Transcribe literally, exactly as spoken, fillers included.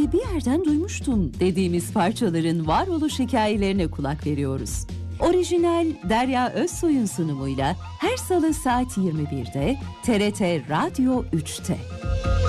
sanki bir yerden duymuştum dediğimiz parçaların varoluş hikayelerine kulak veriyoruz. Orijinal Derya Özsoy'un sunumuyla her salı saat yirmi birde T R T Radyo üçte.